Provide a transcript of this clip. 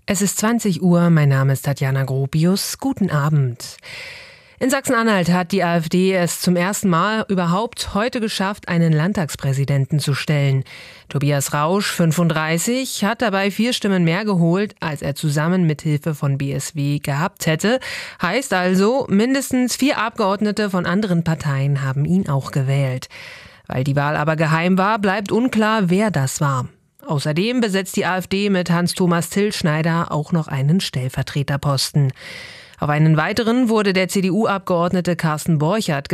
Es ist 20 Uhr, mein Name ist Tatjana Gropius. Guten Abend. In Sachsen-Anhalt hat die AfD es zum ersten Mal überhaupt heute geschafft, einen Landtagspräsidenten zu stellen. Tobias Rausch, 35, hat dabei 4 Stimmen mehr geholt, als er zusammen mit Hilfe von BSW gehabt hätte. Heißt also, mindestens 4 Abgeordnete von anderen Parteien haben ihn auch gewählt. Weil die Wahl aber geheim war, bleibt unklar, wer das war. Außerdem besetzt die AfD mit Hans-Thomas Tillschneider auch noch einen Stellvertreterposten. Auf einen weiteren wurde der CDU-Abgeordnete Carsten Borchert